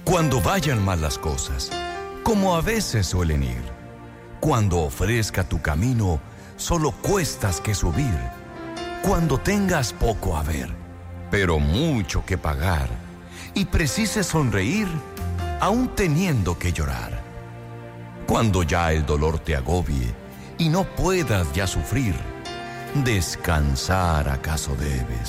Cuando vayan mal las cosas, como a veces suelen ir. Cuando ofrezca tu camino solo cuestas que subir. Cuando tengas poco a ver, pero mucho que pagar. Y precises sonreír, aún teniendo que llorar. Cuando ya el dolor te agobie y no puedas ya sufrir, descansar acaso debes.